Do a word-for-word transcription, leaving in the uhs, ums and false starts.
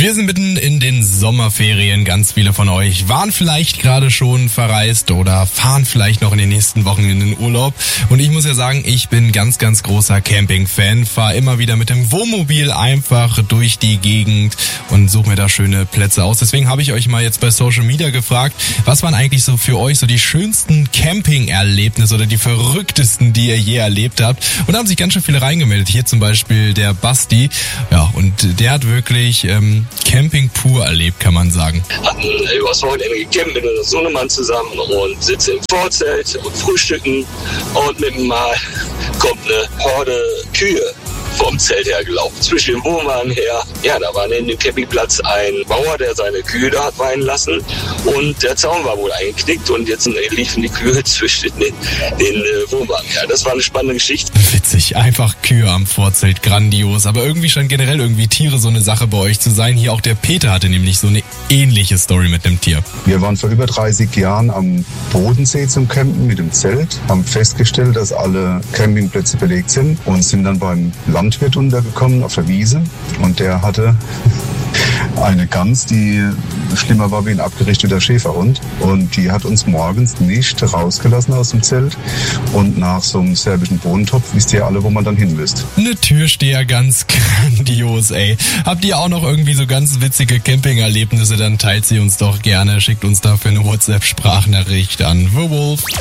Wir sind mitten in den Sommerferien. Ganz viele von euch waren vielleicht gerade schon verreist oder fahren vielleicht noch in den nächsten Wochen in den Urlaub. Und ich muss ja sagen, ich bin ganz, ganz großer Camping-Fan. Fahre immer wieder mit dem Wohnmobil einfach durch die Gegend und suche mir da schöne Plätze aus. Deswegen habe ich euch mal jetzt bei Social Media gefragt, was waren eigentlich so für euch so die schönsten Camping-Erlebnisse oder die verrücktesten, die ihr je erlebt habt. Und da haben sich ganz schön viele reingemeldet. Hier zum Beispiel der Basti. Ja, und der hat wirklich ähm, Camping pur erlebt, kann man sagen. Hatten übers Wochenende gecampt mit unserem Sohnemann zusammen und sitzen im Vorzelt und frühstücken und mit dem Mal kommt eine Horde Kühe vom Zelt hergelaufen, zwischen dem Wohnwagen her. Ja, da war neben dem Campingplatz ein Bauer, der seine Kühe da hat weiden lassen und der Zaun war wohl eingeknickt und jetzt liefen die Kühe zwischen den, den äh, Wohnwagen her. Das war eine spannende Geschichte. Witzig, einfach Kühe am Vorzelt, grandios. Aber irgendwie scheint generell irgendwie Tiere so eine Sache bei euch zu sein. Hier auch der Peter hatte nämlich so eine ähnliche Story mit einem Tier. Wir waren vor über dreißig Jahren am Bodensee zum Campen mit dem Zelt, haben festgestellt, dass alle Campingplätze belegt sind und sind dann beim Landwirt untergekommen auf der Wiese und der hatte eine Gans, die schlimmer war wie ein abgerichteter Schäferhund und die hat uns morgens nicht rausgelassen aus dem Zelt und nach so einem serbischen Bohnentopf wisst ihr alle, wo man dann hin müsst. Eine Türsteher, ganz grandios, ey. Habt ihr auch noch irgendwie so ganz witzige Camping-Erlebnisse, dann teilt sie uns doch gerne, schickt uns dafür eine WhatsApp-Sprachnachricht an The Wolf.